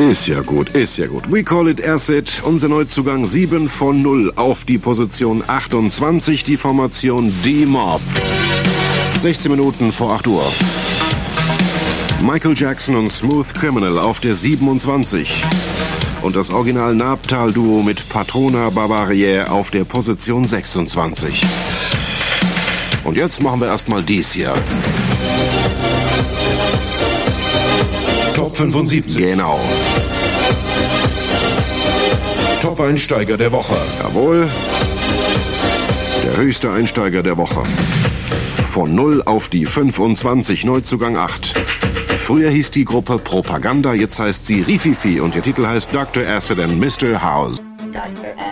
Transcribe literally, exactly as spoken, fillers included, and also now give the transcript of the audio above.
Ist ja gut, ist ja gut. We Call It Acid, unser Neuzugang sieben von null auf die Position achtundzwanzig, die Formation D-Mob. sechzehn Minuten vor acht Uhr. Michael Jackson und Smooth Criminal auf der siebenundzwanzig. Und das Original Nabtal-Duo mit Patrona Barbarier auf der Position sechsundzwanzig. Und jetzt machen wir erstmal dies hier. Top fünfundsiebzig. Genau. Top-Einsteiger der Woche. Jawohl. Der höchste Einsteiger der Woche. Von null auf die fünfundzwanzig, Neuzugang acht. Früher hieß die Gruppe Propaganda, jetzt heißt sie Rififi und ihr Titel heißt Doktor Acid and Mister House. Doctor